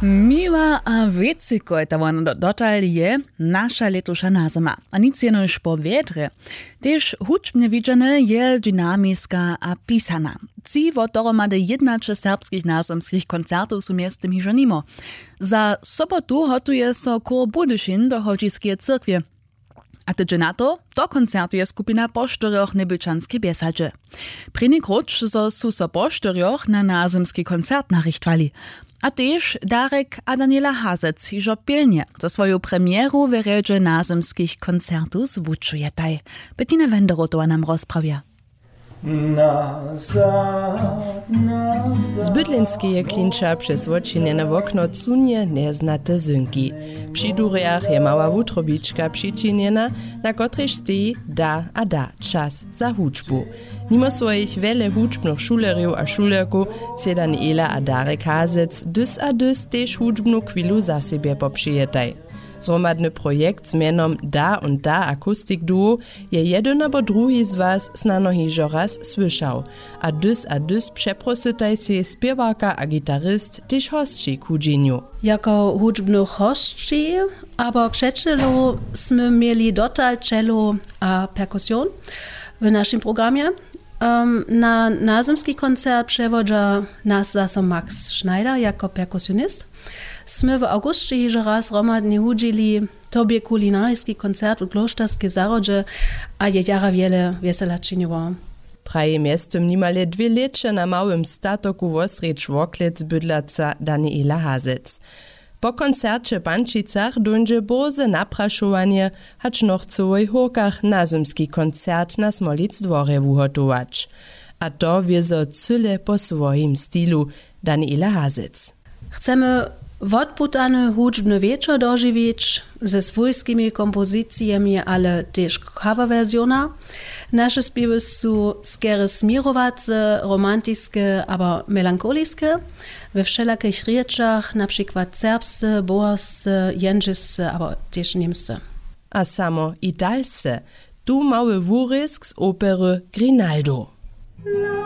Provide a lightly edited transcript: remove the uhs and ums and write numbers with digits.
Miła a wieciko je to dotal je nasza letusza nazima, a nic jenož po wiedre. Tež hudžbne widziane je dynamiska a pisana. Ci wo dohromady 11 serbskich nazemskich koncertów su miestem hižo nimo. Za sobotu hotuje so Chór Budyšin do Hodžijskeje cyrkwie. A tydzień na to koncertuje skupina po 4 nebylčanskej biesadže. První kruč su so po 4 na nazemski koncert narichtwali. A tež Darek a Daniela Hazec hižo pilnie za svoju premieru w redze nazemskich koncertów zwučujetaj. Bettina Wenderotowa nam rozprawia. Z bydlinskeje klinča przez očinje na okno cunie neznate zynki. Przy durjach je mała wutrobiczka přičinjena, na kotrež steji da a da čas za hudžbu. Nimo svojich wiele hudžbnych šulerjev a šulerku se Daniela a Darek Hazec dys a dys tež hudžbnu kvilu za sebe popšijetaj. Zromadny projekt z mienom Da und Da Akustik Duo je jeden abo drugi z was snano hižo raz słyszał, a dys przeprosytaj se spiewarka a gitarist tež hostči ku dżiniu. Jako hudžbnych hostči, aber przecelo sme mieli dotal cello a perkusjon w naszym programie. Na nazemski koncert przewodza nas zase Max Schneider jako perkusjonist. Sme w augustie hižo raz romadnie hudžili tobie kulinarski koncert u kloštarske zarodže a je jara wiele wesela činjovo. Praje miestem nimale 2 leče na małym statoku wosreč Woklec bydlaca Daniela Hazec. Po koncercie w Pančicach dąże boze napraszowanie, hacz noch całej Hurkach nazemski koncert na Smolic dworze wuhotować. A to wiezo cyle po swoim stylu Daniela Hazec. Chcemy odputany hudžbny wieczór dożywieć ze swojskimi kompozycjami, ale też coverwersjona. Nasze śpiewy są skiery smirowace, romantyczne, aber melancholiskie. We wszelakich rzeczach, na przykład serbscy, bohrscy, jędrzyscy, aber też niemscy. A samo italscy. Tu mały wórysk z opery Grinaldo.